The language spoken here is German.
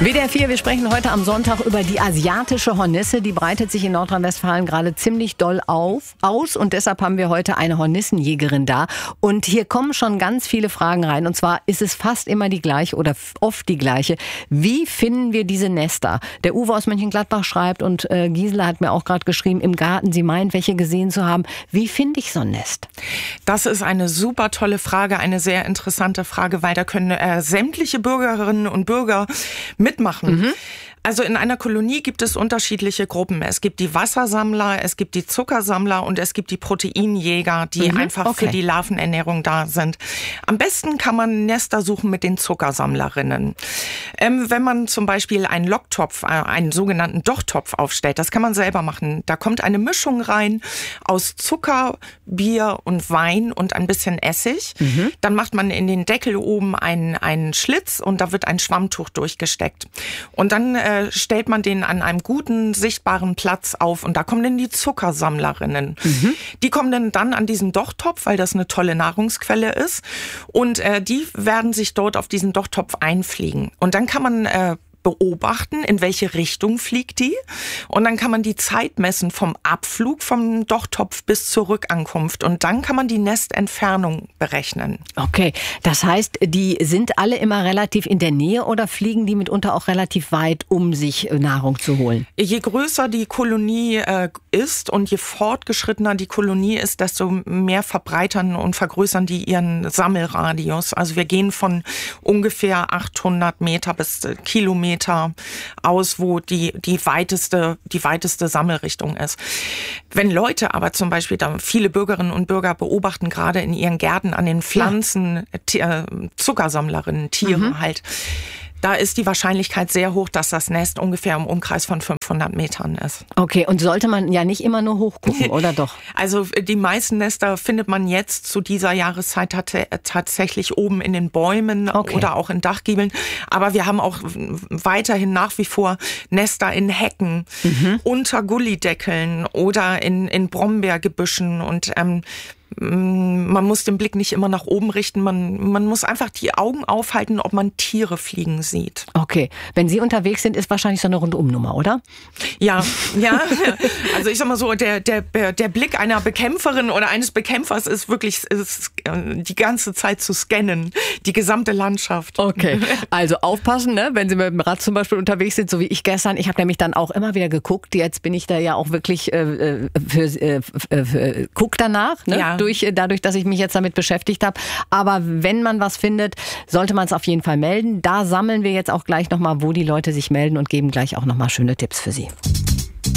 WDR 4, wir sprechen heute am Sonntag über die asiatische Hornisse. Die breitet sich in Nordrhein-Westfalen gerade ziemlich doll aus und deshalb haben wir heute eine Hornissenjägerin da. Und hier kommen schon ganz viele Fragen rein. Und zwar ist es fast immer die gleiche oder oft die gleiche. Wie finden wir diese Nester? Der Uwe aus Mönchengladbach schreibt und Gisela hat mir auch gerade geschrieben, im Garten, sie meint, welche gesehen zu haben. Wie finde ich so ein Nest? Das ist eine super tolle Frage, eine sehr interessante Frage, weil da können sämtliche Bürgerinnen und Bürger mitmachen. Mhm. Also in einer Kolonie gibt es unterschiedliche Gruppen. Es gibt die Wassersammler, es gibt die Zuckersammler und es gibt die Proteinjäger, die einfach für die Larvenernährung da sind. Am besten kann man Nester suchen mit den Zuckersammlerinnen. Wenn man zum Beispiel einen Locktopf, einen sogenannten Dochtopf aufstellt, das kann man selber machen. Da kommt eine Mischung rein aus Zucker, Bier und Wein und ein bisschen Essig. Mhm. Dann macht man in den Deckel oben einen Schlitz und da wird ein Schwammtuch durchgesteckt. Und dann stellt man den an einem guten, sichtbaren Platz auf und da kommen dann die Zuckersammlerinnen. Mhm. Die kommen dann an diesen Dochtopf, weil das eine tolle Nahrungsquelle ist und die werden sich dort auf diesen Dochtopf einfliegen. Und dann kann man beobachten, in welche Richtung fliegt die. Und dann kann man die Zeit messen vom Abflug vom Dochtopf bis zur Rückankunft. Und dann kann man die Nestentfernung berechnen. Okay, das heißt, die sind alle immer relativ in der Nähe oder fliegen die mitunter auch relativ weit, um sich Nahrung zu holen? Je größer die Kolonie ist und je fortgeschrittener die Kolonie ist, desto mehr verbreitern und vergrößern die ihren Sammelradius. Also wir gehen von ungefähr 800 Meter bis Kilometer aus, wo die weiteste Sammelrichtung ist. Wenn Leute aber zum Beispiel, da viele Bürgerinnen und Bürger beobachten gerade in ihren Gärten an den Pflanzen, Zuckersammlerinnen, Tiere halt, da ist die Wahrscheinlichkeit sehr hoch, dass das Nest ungefähr im Umkreis von 500 Metern ist. Okay, und sollte man ja nicht immer nur hochgucken, oder doch? Also die meisten Nester findet man jetzt zu dieser Jahreszeit tatsächlich oben in den Bäumen oder auch in Dachgiebeln. Aber wir haben auch weiterhin nach wie vor Nester in Hecken, unter Gullideckeln oder in Brombeergebüschen und man muss den Blick nicht immer nach oben richten. Man muss einfach die Augen aufhalten, ob man Tiere fliegen sieht. Okay. Wenn Sie unterwegs sind, ist wahrscheinlich so eine Rundumnummer, oder? Ja. Also ich sag mal so, der Blick einer Bekämpferin oder eines Bekämpfers ist wirklich die ganze Zeit zu scannen. Die gesamte Landschaft. Okay. Also aufpassen, ne? Wenn Sie mit dem Rad zum Beispiel unterwegs sind, so wie ich gestern. Ich habe nämlich dann auch immer wieder geguckt. Jetzt bin ich da ja auch wirklich guck danach, ne? Ja. Dadurch, dass ich mich jetzt damit beschäftigt habe. Aber wenn man was findet, sollte man es auf jeden Fall melden. Da sammeln wir jetzt auch gleich nochmal, wo die Leute sich melden und geben gleich auch nochmal schöne Tipps für Sie.